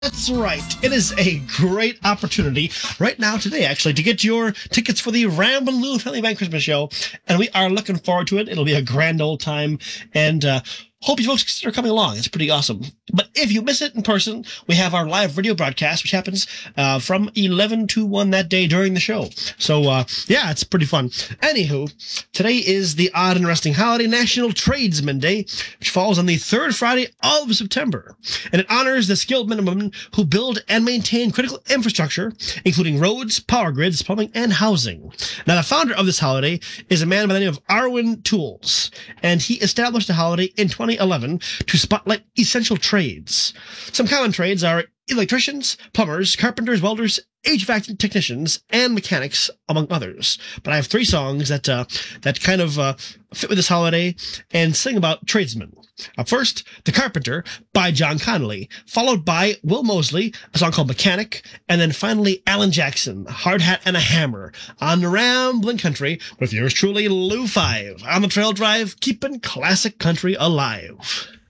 That's right. It is a great opportunity right now, today, actually, to get your tickets for the Ramblin' Little Family Band Christmas show. And we are looking forward to it. It'll be a grand old time. And hope you folks consider coming along. It's pretty awesome. But if you miss it in person, we have our live radio broadcast, which happens from 11 to 1 that day during the show. So, yeah, it's pretty fun. Anywho, today is the odd and interesting holiday, National Tradesman Day, which falls on the third Friday of September. And it honors the skilled men and women who build and maintain critical infrastructure, including roads, power grids, plumbing, and housing. Now, the founder of this holiday is a man by the name of Arwen Tools, and he established the holiday in 2011 to spotlight essential trades. Some common trades are electricians, plumbers, carpenters, welders, HVAC technicians, and mechanics, among others. But I have three songs that kind of fit with this holiday and sing about tradesmen. First, The Carpenter by John Connolly, followed by Will Mosley, a song called Mechanic, and then finally Alan Jackson, Hard Hat and a Hammer, on the Ramblin' Country with yours truly, Lou 5, on the Trail Drive, keeping classic country alive.